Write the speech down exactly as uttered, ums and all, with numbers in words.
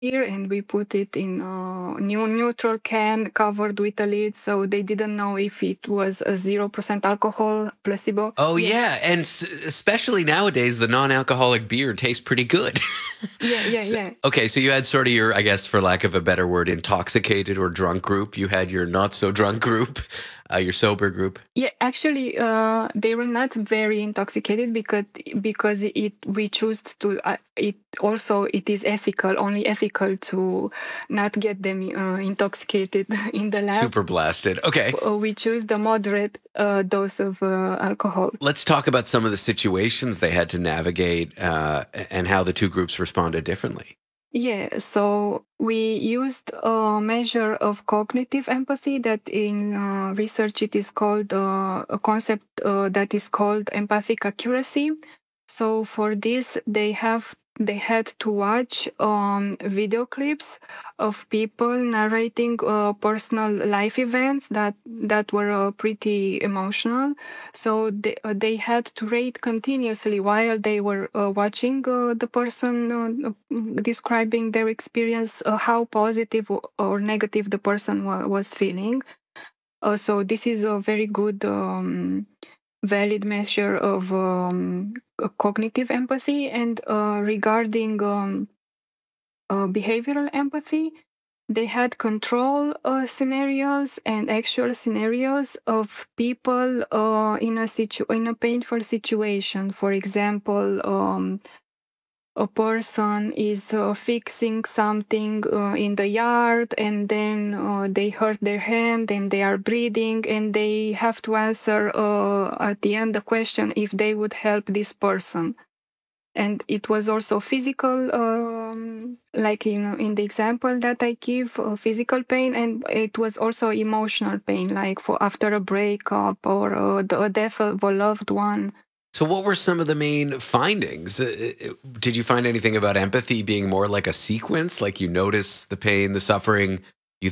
beer and we put it in a new neutral can covered with a lid, so they didn't know if it was a zero percent alcohol placebo. Oh, Yeah. yeah. And s- especially nowadays, the non alcoholic beer tastes pretty good. Yeah, yeah, So- yeah. okay. So you had sort of your, I guess, for lack of a better word, intoxicated or drunk group. You had your not so drunk group, uh, your sober group. Yeah, actually, uh, they were not very intoxicated because because it we choose to uh, it also it is ethical, only ethical to not get them uh, intoxicated in the lab. Super blasted. Okay. Uh, We choose the moderate uh, dose of uh, alcohol. Let's talk about some of the situations they had to navigate uh, and how the two groups responded differently. Yeah, so we used a measure of cognitive empathy that in uh, research it is called uh, a concept uh, that is called empathic accuracy. So for this, they have they had to watch um, video clips of people narrating uh, personal life events that that were uh, pretty emotional. So they, uh, they had to rate continuously while they were uh, watching uh, the person uh, describing their experience, uh, how positive or negative the person wa- was feeling. Uh, so this is a very good, um, valid measure of um, uh, cognitive empathy. And uh, regarding um, uh, behavioral empathy, they had control uh, scenarios and actual scenarios of people uh, in a situ- in a painful situation. For example, um, a person is uh, fixing something uh, in the yard and then uh, they hurt their hand and they are bleeding and they have to answer uh, at the end the question if they would help this person. And it was also physical, um, like in in the example that I give, uh, physical pain, and it was also emotional pain, like for after a breakup or uh, the death of a loved one. So, what were some of the main findings? Uh, uh, Did you find anything about empathy being more like a sequence, like you notice the pain, the suffering